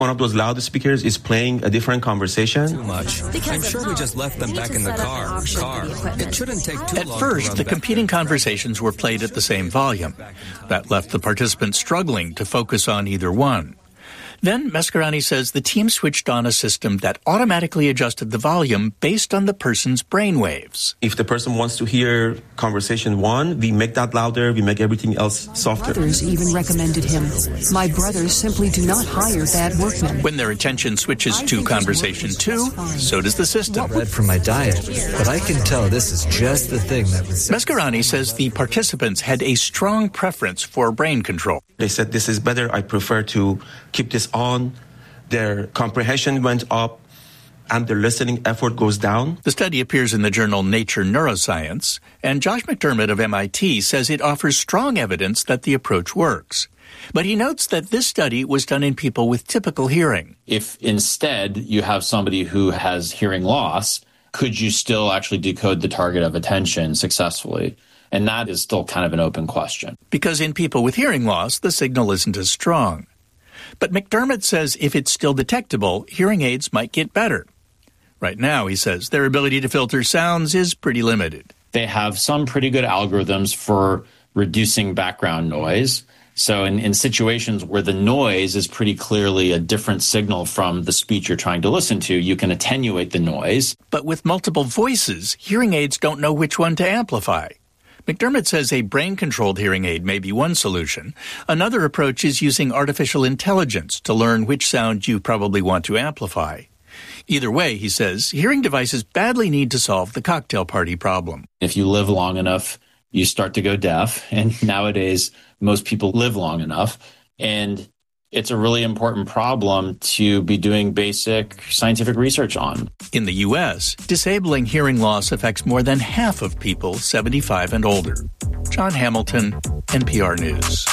one of those loudspeakers is playing a different conversation. Too much. I'm sure we just left them back in the car. It shouldn't take too long. At first, the competing conversations were played at the same volume. That left the participants struggling to focus on either one. Then Mascarani says the team switched on a system that automatically adjusted the volume based on the person's brainwaves. If the person wants to hear conversation 1, we make that louder, we make everything else softer. Others even recommended him. My brothers simply do not hire bad workmen. When their attention switches to conversation 2, so does the system. Bread for my diet, but I can tell this is just the thing that was... Mascarani says the participants had a strong preference for brain control. They said, this is better, I prefer to keep this on. Their comprehension went up and their listening effort goes down. The study appears in the journal Nature Neuroscience, and Josh McDermott of MIT says it offers strong evidence that the approach works. But he notes that this study was done in people with typical hearing. If instead you have somebody who has hearing loss, could you still actually decode the target of attention successfully? And that is still kind of an open question. Because in people with hearing loss, the signal isn't as strong. But McDermott says if it's still detectable, hearing aids might get better. Right now, he says, their ability to filter sounds is pretty limited. They have some pretty good algorithms for reducing background noise. So in situations where the noise is pretty clearly a different signal from the speech you're trying to listen to, you can attenuate the noise. But with multiple voices, hearing aids don't know which one to amplify. McDermott says a brain-controlled hearing aid may be one solution. Another approach is using artificial intelligence to learn which sound you probably want to amplify. Either way, he says, hearing devices badly need to solve the cocktail party problem. If you live long enough, you start to go deaf. And nowadays, most people live long enough. And it's a really important problem to be doing basic scientific research on. In the U.S., disabling hearing loss affects more than half of people 75 and older. John Hamilton, NPR News.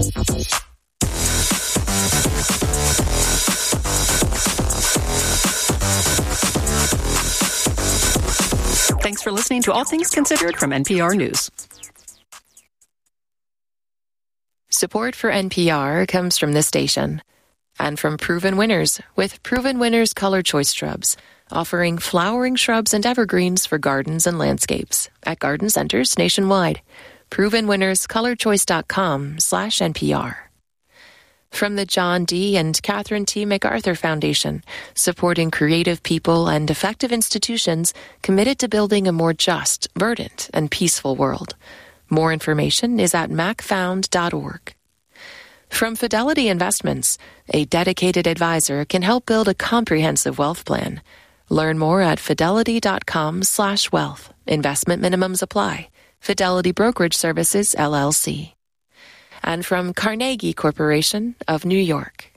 Thanks for listening to All Things Considered from NPR News. Support for NPR comes from this station and from Proven Winners with Proven Winners Color Choice Shrubs, offering flowering shrubs and evergreens for gardens and landscapes at garden centers nationwide. ProvenWinnersColorChoice.com/NPR. From the John D. and Catherine T. MacArthur Foundation, supporting creative people and effective institutions committed to building a more just, verdant, and peaceful world. More information is at macfound.org. From Fidelity Investments, a dedicated advisor can help build a comprehensive wealth plan. Learn more at fidelity.com/wealth. Investment minimums apply. Fidelity Brokerage Services, LLC. And from Carnegie Corporation of New York.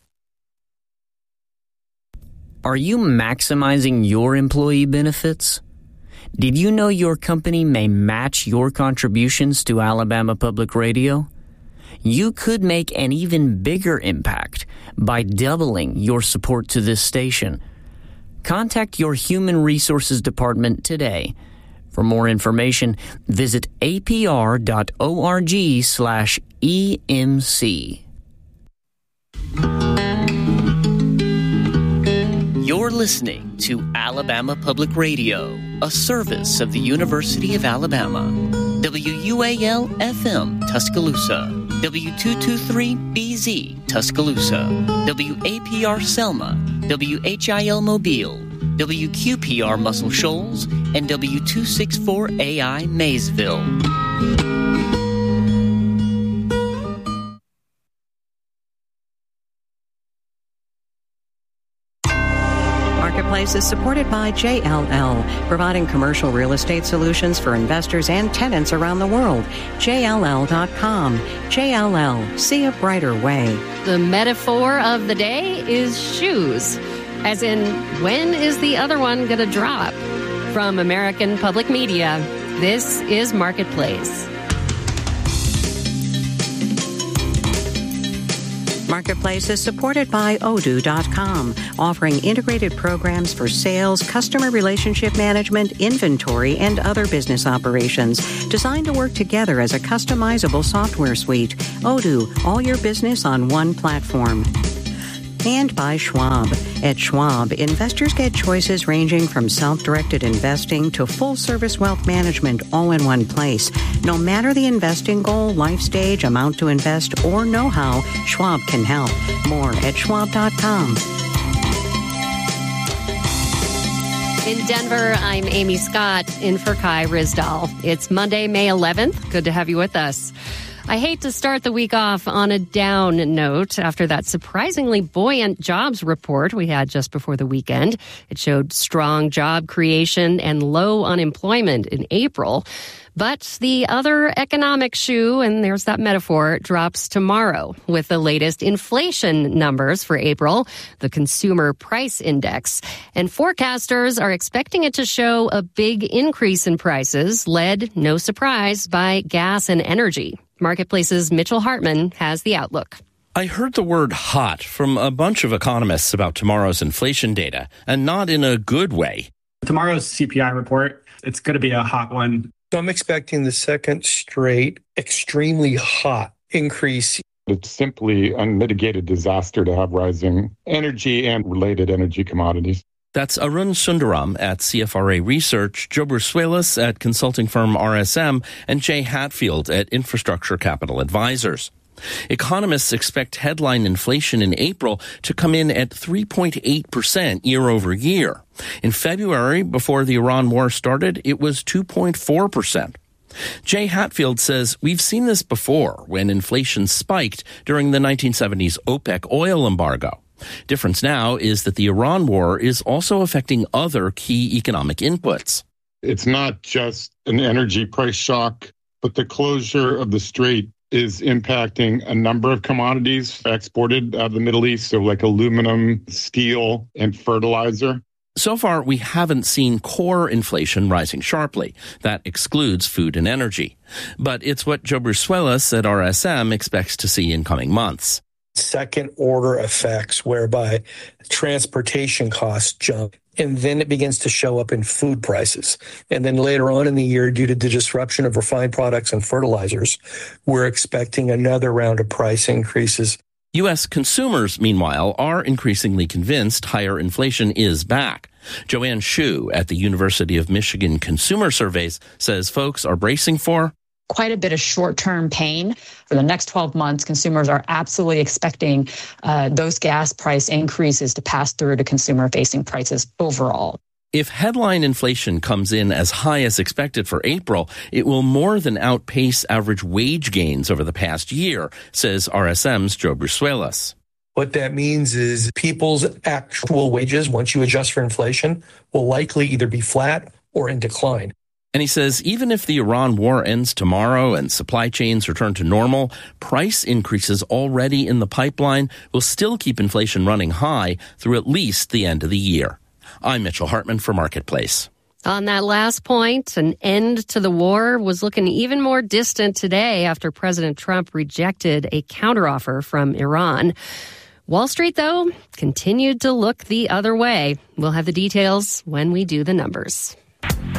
Are you maximizing your employee benefits? Did you know your company may match your contributions to Alabama Public Radio? You could make an even bigger impact by doubling your support to this station. Contact your Human Resources Department today. For more information, visit apr.org/EMC. You're listening to Alabama Public Radio, a service of the University of Alabama. WUAL-FM Tuscaloosa, W223BZ Tuscaloosa, WAPR Selma, WHIL Mobile, WQPR Muscle Shoals, and W264AI Maysville. Marketplace is supported by JLL, providing commercial real estate solutions for investors and tenants around the world. JLL.com. JLL, see a brighter way. The metaphor of the day is shoes. As in, when is the other one going to drop? From American Public Media, this is Marketplace. Marketplace is supported by Odoo.com, offering integrated programs for sales, customer relationship management, inventory, and other business operations, designed to work together as a customizable software suite. Odoo, all your business on one platform. And by Schwab. At Schwab, investors get choices ranging from self-directed investing to full-service wealth management all in one place. No matter the investing goal, life stage, amount to invest, or know-how, Schwab can help. More at schwab.com. In Denver, I'm Amy Scott, in for Kai Rizdal. It's Monday, May 11th. Good to have you with us. I hate to start the week off on a down note after that surprisingly buoyant jobs report we had just before the weekend. It showed strong job creation and low unemployment in April. But the other economic shoe, and there's that metaphor, drops tomorrow with the latest inflation numbers for April, the Consumer Price Index. And forecasters are expecting it to show a big increase in prices, led, no surprise, by gas and energy. Marketplace's Mitchell Hartman has the outlook. I heard the word hot from a bunch of economists about tomorrow's inflation data, and not in a good way. Tomorrow's CPI report, it's going to be a hot one. So I'm expecting the second straight extremely hot increase. It's simply unmitigated disaster to have rising energy and related energy commodities. That's Arun Sundaram at CFRA Research, Joe Brusuelas at consulting firm RSM, and Jay Hatfield at Infrastructure Capital Advisors. Economists expect headline inflation in April to come in at 3.8% year over year. In February, before the Iran war started, it was 2.4%. Jay Hatfield says we've seen this before when inflation spiked during the 1970s OPEC oil embargo. Difference now is that the Iran war is also affecting other key economic inputs. It's not just an energy price shock, but the closure of the strait is impacting a number of commodities exported out of the Middle East, so like aluminum, steel, and fertilizer. So far, we haven't seen core inflation rising sharply. That excludes food and energy. But it's what Joe Brusuelas at RSM expects to see in coming months. Second order effects whereby transportation costs jump, and then it begins to show up in food prices. And then later on in the year, due to the disruption of refined products and fertilizers, we're expecting another round of price increases. U.S. consumers, meanwhile, are increasingly convinced higher inflation is back. Joanne Shu at the University of Michigan Consumer Surveys says folks are bracing for quite a bit of short-term pain. For the next 12 months, consumers are absolutely expecting those gas price increases to pass through to consumer-facing prices overall. If headline inflation comes in as high as expected for April, it will more than outpace average wage gains over the past year, says RSM's Joe Brusuelas. What that means is people's actual wages, once you adjust for inflation, will likely either be flat or in decline. And he says even if the Iran war ends tomorrow and supply chains return to normal, price increases already in the pipeline will still keep inflation running high through at least the end of the year. I'm Mitchell Hartman for Marketplace. On that last point, an end to the war was looking even more distant today after President Trump rejected a counteroffer from Iran. Wall Street, though, continued to look the other way. We'll have the details when we do the numbers.